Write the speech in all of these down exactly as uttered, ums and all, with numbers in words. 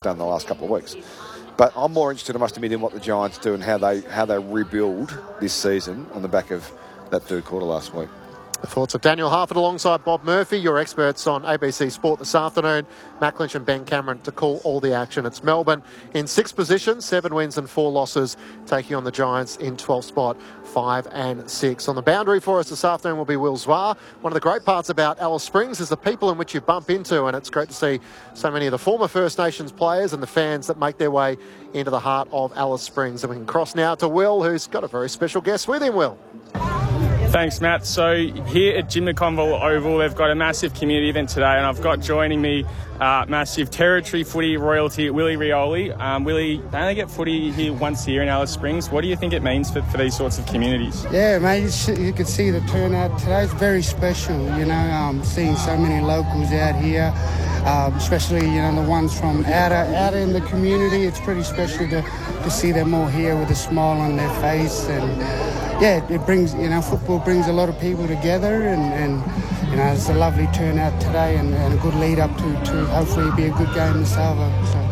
done the last couple of weeks. But I'm more interested, I must admit, in what the Giants do and how they how they rebuild this season on the back of that third quarter last week. The thoughts of Daniel Harford alongside Bob Murphy, your experts on A B C Sport this afternoon. Matt Lynch and Ben Cameron to call all the action. It's Melbourne in sixth position, seven wins and four losses, taking on the Giants in twelfth spot, five and six. On the boundary for us this afternoon will be Will Zwar. One of the great parts about Alice Springs is the people in which you bump into, and it's great to see so many of the former First Nations players and the fans that make their way into the heart of Alice Springs. And we can cross now to Will, who's got a very special guest with him, Will. Thanks, Matt. So here at Jim McConville Oval, they've got a massive community event today, and I've got joining me uh, massive territory footy royalty, Willie Rioli. Um, Willie, they only get footy here once a year in Alice Springs. What do you think it means for, for these sorts of communities? Yeah, mate, you, sh- you can see the turnout today. It's very special, you know, um, seeing so many locals out here, um, especially, you know, the ones from out, out in the community. It's pretty special to, to see them all here with a smile on their face. And yeah, it brings, you know, football brings a lot of people together, and, and you know, it's a lovely turnout today, and, and a good lead up to, to hopefully be a good game in Salvo.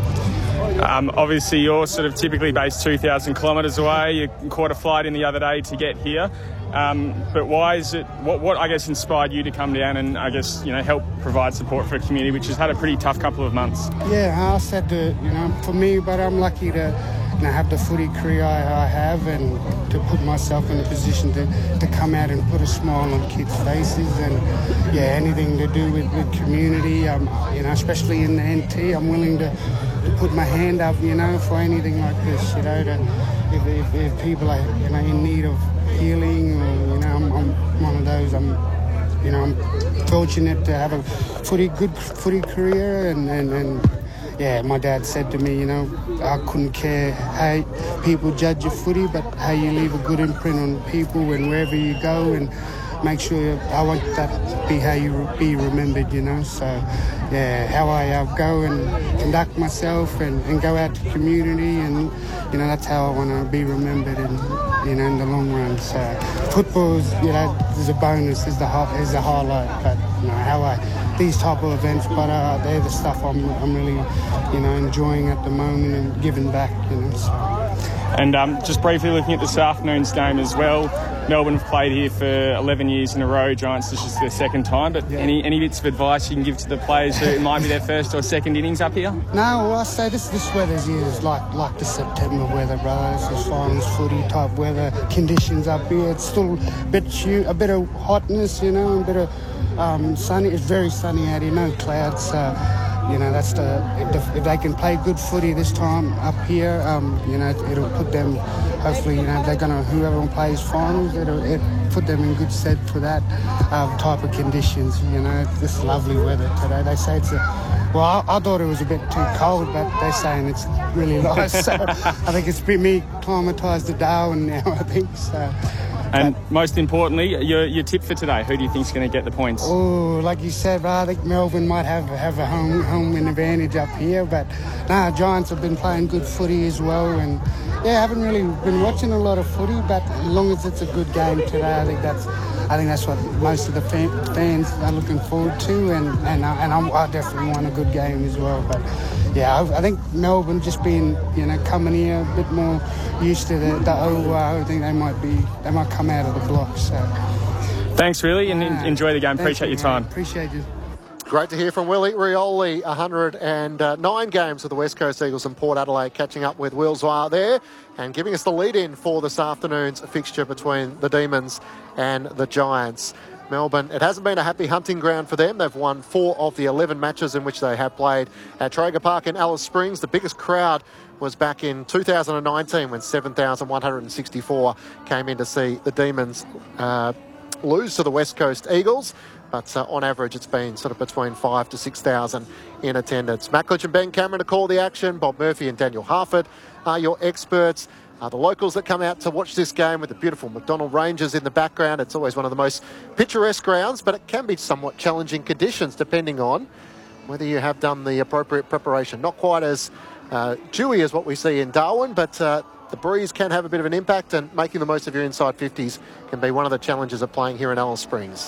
So. Um, obviously, you're sort of typically based two thousand kilometres away. You caught a flight in the other day to get here. Um, but why is it, what, what I guess inspired you to come down and I guess, you know, help provide support for a community which has had a pretty tough couple of months? Yeah, I said to, you know, for me, but I'm lucky to, you know, have the footy career I, I have, and to put myself in a position to, to come out and put a smile on kids' faces, and yeah, anything to do with, with community, um, you know, especially in the N T, I'm willing to, to put my hand up, you know, for anything like this, you know, to, if, if, if people are, you know, in need of healing, or, you know, I'm, I'm one of those, I'm, you know, I'm fortunate to have a footy, good footy career, and, and, and yeah, my dad said to me, you know, I couldn't care how people judge your footy, but how you leave a good imprint on people and wherever you go, and make sure, I want that to be how you be remembered, you know. So, yeah, how I uh, go and conduct myself and, and go out to the community, and, you know, that's how I want to be remembered, and, you know, in the long run. So, football is, you know, is a bonus, is the, is the highlight, but, you know, how I... these type of events, but uh, they're the stuff I'm, I'm really, you know, enjoying at the moment and giving back, you know. So. And um, just briefly looking at this afternoon's game as well, Melbourne have played here for eleven years in a row. Giants, this is their second time, but yeah. any any bits of advice you can give to the players who it might be their first or second innings up here? No, well, I say this this weather's here is like like the September weather, brother. It's just finals footy type weather conditions up here. It's still a bit a bit of hotness, you know, a bit of Um, sunny. It's very sunny out here, no clouds. Uh, you know, that's the if, the if they can play good footy this time up here, um, you know, it'll put them. Hopefully, you know, they're gonna whoever plays finals, it'll it put them in good stead for that um, type of conditions. You know, this lovely weather today. They say it's a. Well, I, I thought it was a bit too cold, but they're saying it's really nice. So I think it's been me acclimatised to Darwin now. I think so. And most importantly, your your tip for today, who do you think is going to get the points? Oh, like you said, I think Melbourne might have have a home home advantage up here, but nah, Giants have been playing good footy as well, and yeah, I haven't really been watching a lot of footy, but as long as it's a good game today, I think that's I think that's what most of the fan, fans are looking forward to, and and I, and I'm, I definitely want a good game as well, but. Yeah, I, I think Melbourne just being, you know, coming here a bit more used to the, the O R, I think they might be, they might come out of the block. So, thanks, really, and uh, enjoy the game. Appreciate you, your time. Man. Appreciate you. Great to hear from Willie Rioli. one hundred nine games with the West Coast Eagles and Port Adelaide, catching up with Will Zwar there and giving us the lead-in for this afternoon's fixture between the Demons and the Giants. Melbourne, it hasn't been a happy hunting ground for them. They've won four of the eleven matches in which they have played at Traeger Park in Alice Springs. The biggest crowd was back in two thousand nineteen when seven thousand one hundred sixty-four came in to see the Demons uh, lose to the West Coast Eagles. But uh, on average, it's been sort of between five to six thousand in attendance. Matt Lynch and Ben Cameron to call the action. Bob Murphy and Daniel Harford are your experts. Uh, the locals that come out to watch this game with the beautiful McDonnell Ranges in the background. It's always one of the most picturesque grounds, but it can be somewhat challenging conditions depending on whether you have done the appropriate preparation. Not quite as uh, dewy as what we see in Darwin, but uh, the breeze can have a bit of an impact, and making the most of your inside fifties can be one of the challenges of playing here in Alice Springs.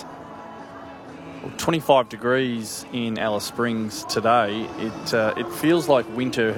Well, twenty-five degrees in Alice Springs today. It uh, it feels like winter